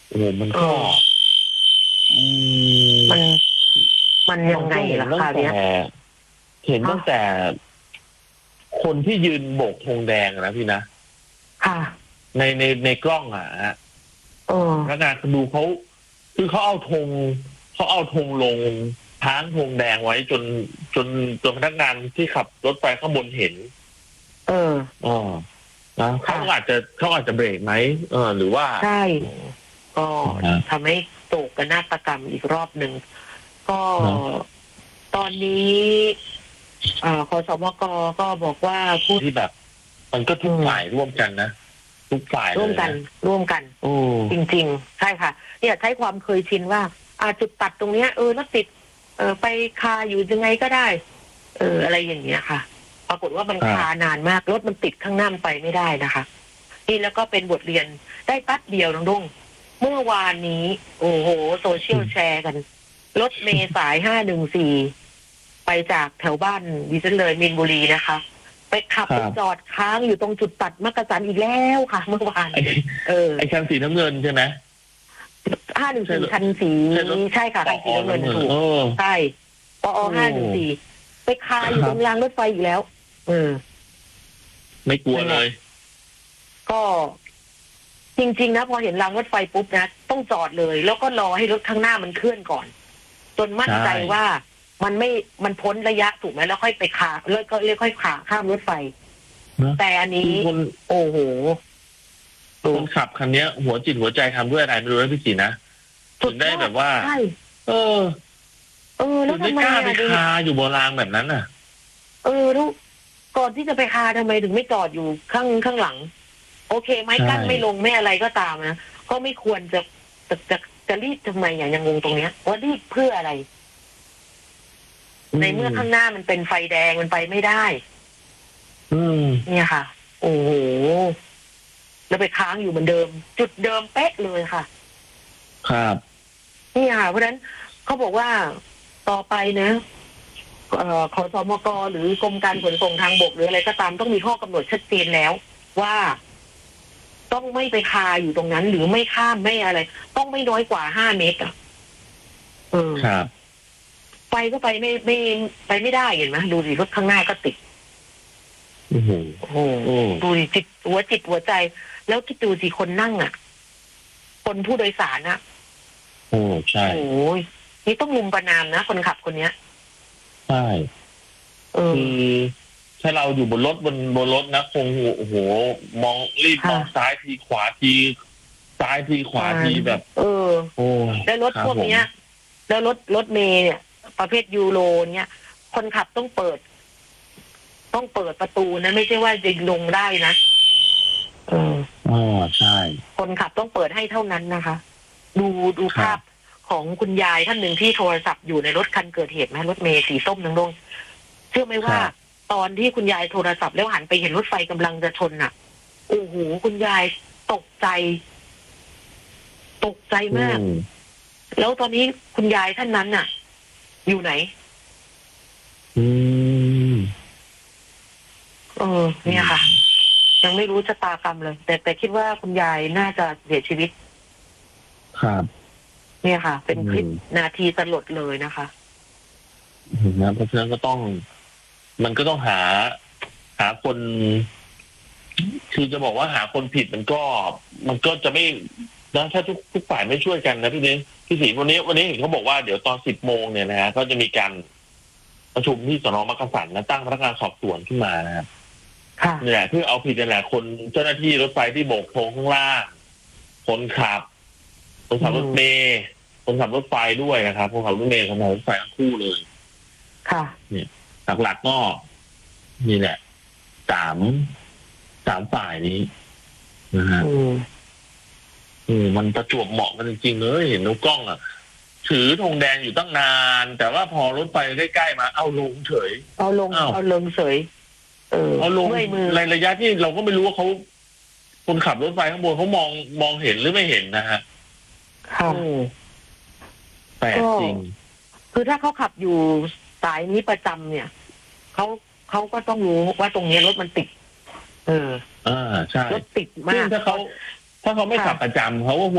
โอ้มันก็อืมมันมันยังไงล่ะคะเนี่ยเห็นตั้งแต่คนที่ยืนโบกธงแดงนะพี่นะค่ะในกล้องฮะพนักงานดูเขาคือเขาเอาธงลงท้างธงแดงไว้จนพนักงานที่ขับรถไฟข้างบนเห็นนะเขาอาจจะเบรกไหมหรือว่าใช่ก็ทำให้โศกนาฏกรรมอีกรอบหนึ่งก็ตอนนี้คสมกก็บอกว่าผู้ที่แบบมันก็ทุกฝ่ายร่วมกันนะทุกฝ่ายร่วมกันจริงๆใช่ค่ะเนี่ยใช้ความเคยชินว่าจุดตัดตรงเนี้ยรถติดไปคาอยู่ยังไงก็ได้อะไรอย่างเงี้ยค่ะปรากฏว่ามันคานานมากรถมันติดข้างหน้าไปไม่ได้นะคะนี่แล้วก็เป็นบทเรียนได้แป๊บเดียวน้องดุ้งเมื่อวานนี้โอ้โหโซเชียลแชร์กันรถเมล์สาย514ไปจากแถวบ้านดิฉันเลยมีนบุรีนะคะไปขับไปจอดค้างอยู่ตรงจุดตัดมักกะสันอีกแล้วค่ะเมื่อวานไอ้คันสีน้ำเงินใช่ไหม 514คันสีใช่ค่ะคันสีน้ำเงินถูกใช่ปอ514ไปคาอยู่ตรงรางรถไฟอีกแล้วไม่กลัวเลยก็จริงๆนะพอเห็นรางรถไฟปุ๊บนะต้องจอดเลยแล้วก็รอให้รถข้างหน้ามันเคลื่อนก่อนจนมั่นใจว่ามันพ้นระยะถูกไหมแล้วค่อยไปคาแล้วก็ค่อยขาข้ามรถไฟแต่อันนี้โอ้โหคนขับคันนี้หัวจิตหัวใจทำด้วยอะไรไม่รู้นะพี่จีนะถึงได้แบบว่าแล้วทำไมไม่กล้าไปคาอยู่บนรางแบบนั้นน่ะแล้วก่อนที่จะไปคาทำไมถึงไม่จอดอยู่ข้างหลังโอเคไม้กั้นไม่ลงไม่อะไรก็ตามนะก็ไม่ควรจะรีบทำไมอย่างยังงงตรงเนี้ยว่ารีบเพื่ออะไรในเมื่อข้างหน้ามันเป็นไฟแดงมันไปไม่ได้เนี่ยค่ะโอ้โหแล้วไปค้างอยู่เหมือนเดิมจุดเดิมเป๊ะเลยค่ะครับนี่ค่ะเพราะฉะนั้นเขาบอกว่าต่อไปนะขสมกหรือกรมการขนส่งทางบกหรืออะไรก็ตามต้องมีข้อกำหนดชัดเจนแล้วว่าต้องไม่ไปคาอยู่ตรงนั้นหรือไม่ข้ามไม่อะไรต้องไม่น้อยกว่า5 เมตรครับไปก็ไปไม่ได้เห็นไหมดูสิรถข้างหน้าก็ติดโอ้โหดูสิจิตหัวใจแล้วคิดดูสิคนนั่งคนผู้โดยสารใช่โอ้ยนี่ต้องลุมประณามนะคนขับคนเนี้ยใช่คือถ้าเราอยู่บนรถนะคงโอ้โหมองรีบมองซ้ายทีขวาทีซ้ายทีขวาทีแบบแล้วรถพวกเนี้ยแล้วรถเมล์เนี่ยประเภทยูโรเนี่ยคนขับต้องเปิดประตูนะไม่ใช่ว่าจะลงได้นะใช่คนขับต้องเปิดให้เท่านั้นนะคะดูภาพของคุณยายท่านหนึ่งที่โทรศัพท์อยู่ในรถคันเกิดเหตุไหมรถเมล์สีส้มนังดงเชื่อไหมว่าตอนที่คุณยายโทรศัพท์แล้วหันไปเห็นรถไฟกำลังจะชนโอ้โหคุณยายตกใจมากแล้วตอนนี้คุณยายท่านนั้นอยู่ไหนเนี่ยค่ะยังไม่รู้ชะตากรรมเลยแต่คิดว่าคุณยายน่าจะเสียชีวิตครับเนี่ยค่ะเป็นคลิปนาทีสลดเลยนะคะนะเพราะฉะนั้นมันก็ต้องหาคนคือจะบอกว่าหาคนผิดมันก็จะไม่นะถ้าทุกฝ่ายไม่ช่วยกันนะพี่ศรีวันนี้เห็นเขาบอกว่าเดี๋ยวตอน10 โมงเนี่ยนะฮะก็จะมีการประชุมที่สน.มักกะสันนะตั้งพนักงานสอบสวนขึ้นมานะครับเนี่ยเพื่อเอาผิดนั่นแหละคนเจ้าหน้าที่รถไฟที่โบกธงข้างล่างคนขับรถเมล์คนขับรถไฟด้วยนะครับคนขับรถเมล์คนขับรถไฟทั้งคู่เลยค่ะเนี่ยหลักๆก็นี่แหละ3ฝ่ายนี้นะฮะมันประจวบเหมาะกันจริงๆเลยเห็นนกกล้องถือธงแดงอยู่ตั้งนานแต่ว่าพอรถไฟใกล้ๆมาเอาลงเฉยเอาลงเฉยเอาลงในระยะที่เราก็ไม่รู้ว่าเขาคนขับรถไฟข้างบนเขามองเห็นหรือไม่เห็นนะฮะค่ะแปลกจริงคือถ้าเขาขับอยู่สายนี้ประจำเนี่ยเขาก็ต้องรู้ว่าตรงนี้รถมันติดใช่รถติดมากถ้าเขาไม่ขับประจำเขาก็